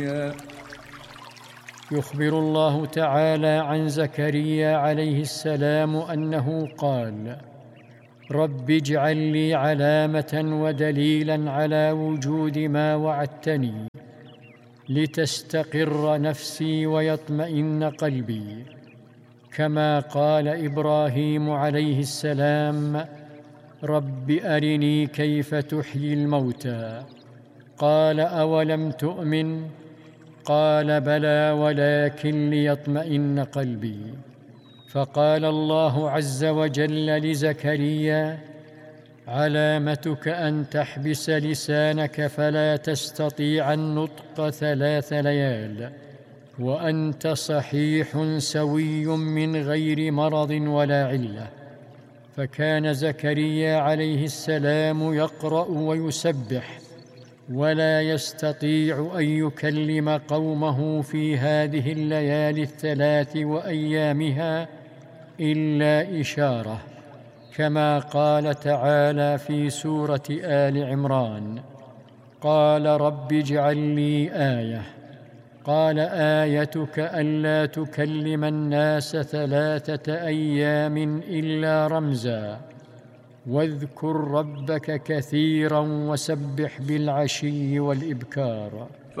يخبر الله تعالى عن زكريا عليه السلام أنه قال: رب اجعل لي علامة ودليلا على وجود ما وعدتني لتستقر نفسي ويطمئن قلبي، كما قال إبراهيم عليه السلام: رب أرني كيف تحيي الموتى. قال: أولم تؤمن؟ قال: بلى ولكن ليطمئن قلبي. فقال الله عز وجل لزكريا: علامتك أن تحبس لسانك فلا تستطيع النطق 3 ليال، وأنت صحيح سوي من غير مرض ولا علة. فكان زكريا عليه السلام يقرأ ويسبح ولا يستطيع أن يكلم قومه في هذه الليالي 3 وأيامها إلا إشارة، كما قال تعالى في سورة آل عمران: قال رب اجعل لي آية. قال: آيتك ألا تكلم الناس 3 أيام إلا رمزا، واذكر ربك كثيرا وسبح بالعشي والإبكار.